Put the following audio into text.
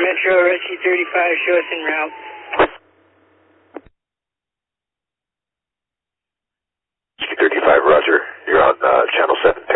Metro, Rescue 35, show us en route. Rescue 35, roger. You're on channel 7.